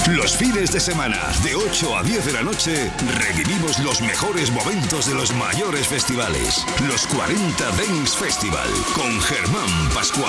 Los fines de semana, de 8 a 10 de la noche, revivimos los mejores momentos de los mayores festivales. Los 40 Dance Festival, con Germán Pascual.